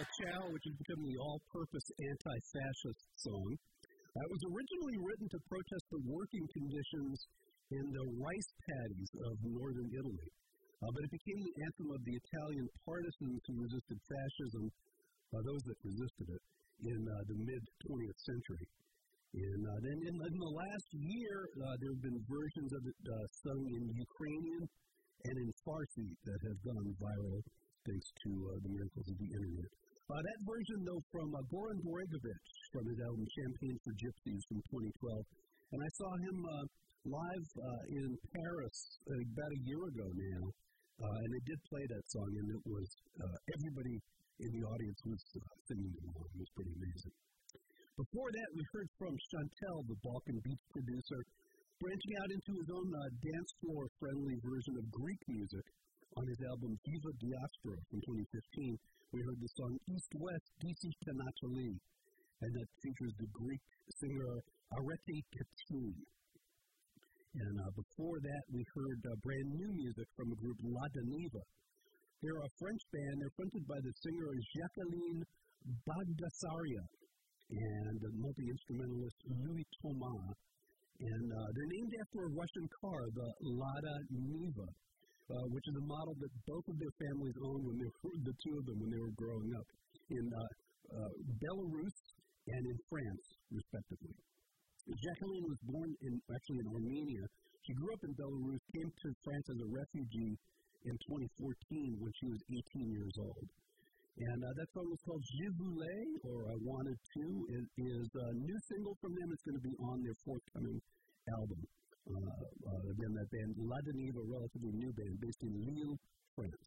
Ciao, which has become the all-purpose anti-fascist song. It was originally written to protest the working conditions in the rice paddies of northern Italy. But it became the anthem of the Italian partisans who resisted fascism, those that resisted it, in the mid-20th century. And then in the last year, there have been versions of it sung in Ukrainian and in Farsi that have gone viral thanks to the miracles of the internet. That version, though, from Goran Bregovic from his album Champagne for Gypsies from 2012. And I saw him live in Paris about a year ago now, and they did play that song, and it was everybody in the audience was singing along. It was pretty amazing. Before that, we heard from Chantel, the Balkan Beats producer, branching out into his own dance floor-friendly version of Greek music on his album Viva Diaspora from 2015. We heard the song East-West Disi Kanachali, and that features the Greek singer Arete Katin. And before that, we heard brand new music from the group La Daniva. They're a French band. They're fronted by the singer Jacqueline Bagdasaryan and the multi-instrumentalist Louis Thomas. And they're named after a Russian car, the Lada Niva, which is a model that both of their families owned when they were, the two of them, when they were growing up in Belarus and in France, respectively. Jacqueline was born in Armenia. She grew up in Belarus, came to France as a refugee in 2014 when she was 18 years old. And that song was called Je Voulais, or I Wanted To. It is a new single from them. It's going to be on their forthcoming album. Again, that band, La Daniva, a relatively new band based in Lille, France.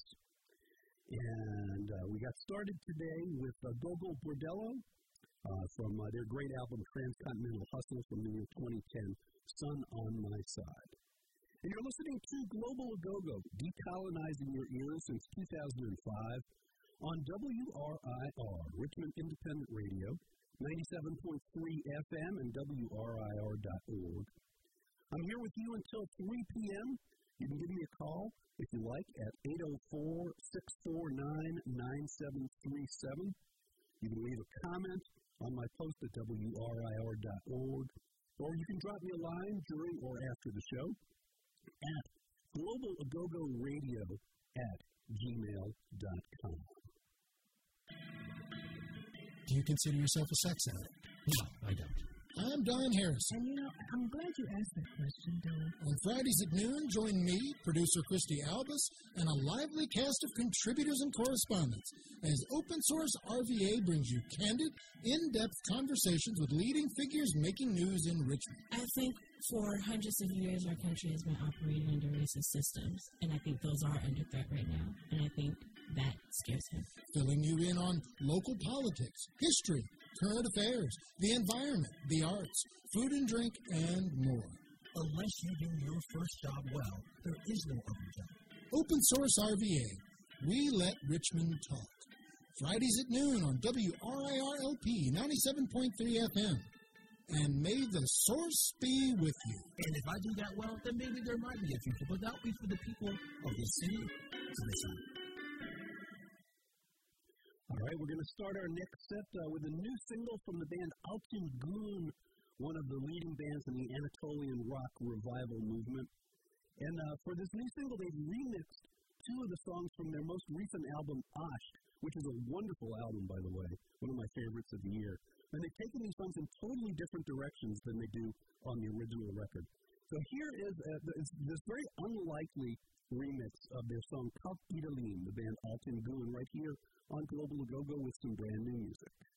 And we got started today with Gogol Bordello from their great album, Transcontinental Hustle, from the year 2010, Sun on My Side. And you're listening to Global Agogo, decolonizing your ears since 2005, on WRIR, Richmond Independent Radio, 97.3 FM and WRIR.org. I'm here with you until 3 p.m. You can give me a call, if you like, at 804-649-9737. You can leave a comment on my post at WRIR.org, or you can drop me a line during or after the show at globalagogoradio@gmail.com. Do you consider yourself a sex addict? No, I don't. I'm Don Harris. And I'm glad you asked that question, Don. On Fridays at noon, join me, producer Christy Albus, and a lively cast of contributors and correspondents as Open Source RVA brings you candid, in-depth conversations with leading figures making news in Richmond. I think for hundreds of years, our country has been operating under racist systems, and I think those are under threat right now, and I think that scares him. Filling you in on local politics, history, current affairs, the environment, the arts, food and drink, and more. Unless you do your first job well, there is no other job. Open Source RVA. We let Richmond talk. Fridays at noon on WRIR-LP 97.3 FM. And may the source be with you. And if I do that well, then maybe there might be a future, but that will be for the people of this city and this island. All right, we're going to start our next set with a new single from the band Altın Gün, one of the leading bands in the Anatolian rock revival movement. And for this new single, they've remixed two of the songs from their most recent album, Aşk, which is a wonderful album, by the way, one of my favorites of the year. And they've taken these songs in totally different directions than they do on the original record. So here is this very unlikely remix of their song Kalk Gidelim, the band Altın Gün, right here on Global Agogo with some brand new music.